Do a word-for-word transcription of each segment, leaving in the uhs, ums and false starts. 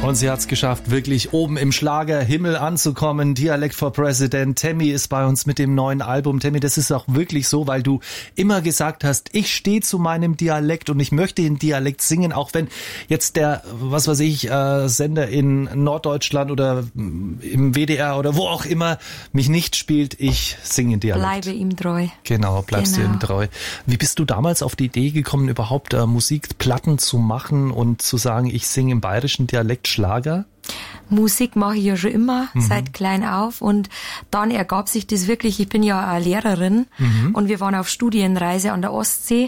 Und sie hat es geschafft, wirklich oben im Schlagerhimmel anzukommen. Dialect for President. Tammy ist bei uns mit dem neuen Album. Tammy, das ist auch wirklich so, weil du immer gesagt hast, ich stehe zu meinem Dialekt und ich möchte in Dialekt singen, auch wenn jetzt der, was weiß ich, äh, Sender in Norddeutschland oder im W D R oder wo auch immer mich nicht spielt, ich singe in Dialekt. Bleibe ihm treu. Genau, bleibst Genau. dir ihm treu. Wie bist du damals auf die Idee gekommen, überhaupt äh, Musikplatten zu machen und zu sagen, ich singe im bayerischen Dialekt Schlager? Musik mache ich ja schon immer, Mhm. seit klein auf, und dann ergab sich das wirklich, ich bin ja eine Lehrerin Mhm. und wir waren auf Studienreise an der Ostsee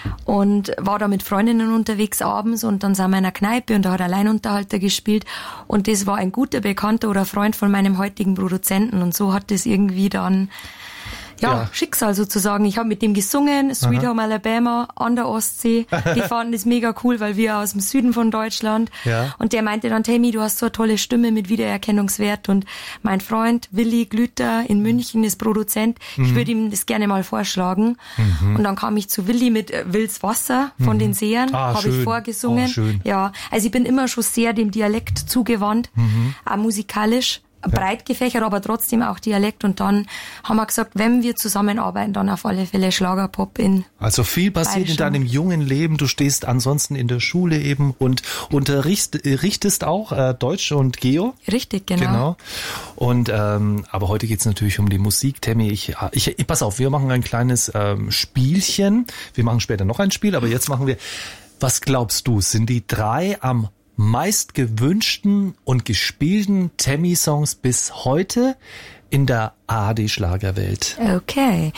und war da mit Freundinnen unterwegs abends und dann sind wir in einer Kneipe und da hat ein Alleinunterhalter gespielt und das war ein guter Bekannter oder Freund von meinem heutigen Produzenten und so hat das irgendwie dann Ja, Ja. Schicksal sozusagen. Ich habe mit dem gesungen, Sweet Aha. Home Alabama an der Ostsee. Die fanden das mega cool, weil wir aus dem Süden von Deutschland. Ja. Und der meinte dann, Tammy, du hast so eine tolle Stimme mit Wiedererkennungswert. Und mein Freund Willi Glüter in München ist Produzent. Ich würde ihm das gerne mal vorschlagen. Mhm. Und dann kam ich zu Willi mit äh, Wils Wasser von Mhm. den Sehern. Ah, habe ich schön. vorgesungen. Oh, schön. Ja, also ich bin immer schon sehr dem Dialekt zugewandt, Mhm. auch musikalisch. Breit gefächert, aber trotzdem auch Dialekt. Und dann haben wir gesagt, wenn wir zusammenarbeiten, dann auf alle Fälle Schlagerpop in. Also viel passiert in Bayerischem. deinem jungen Leben. Du stehst ansonsten in der Schule eben und unterrichtest auch äh, Deutsch und Geo. Richtig, genau. Genau. Und ähm, aber heute geht's natürlich um die Musik. Tammy, ich, ich, ich pass auf, wir machen ein kleines ähm, Spielchen. Wir machen später noch ein Spiel, aber jetzt machen wir. Was glaubst du, sind die drei am meist gewünschten und gespielten Tammy-Songs bis heute in der A R D-Schlagerwelt? Okay.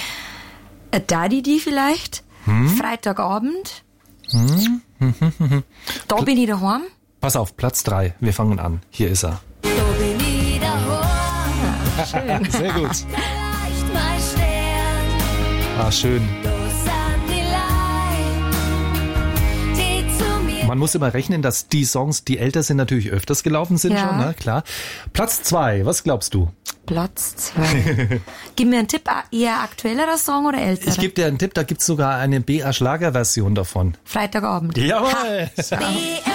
A Daddy die vielleicht? Hm? Freitagabend? Hm? Hm, hm, hm, hm. Da bin ich daheim? Pass auf, Platz drei. Wir fangen an. Hier ist er. Da bin ich daheim, Schön. Sehr gut. vielleicht mein Stern. Ah, schön. Da sind die Leute, die zu mir Man muss immer rechnen, dass die Songs, die älter sind, natürlich öfters gelaufen sind Ja. schon, ne? Klar. Platz zwei, was glaubst du? Platz zwei. Gib mir einen Tipp, eher aktuellerer Song oder älterer? Ich gebe dir einen Tipp, da gibt's sogar eine B A-Schlager-Version davon. Freitagabend. Jawohl! B